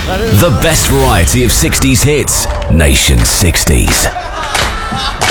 The best variety of 60s hits. Nation 60s.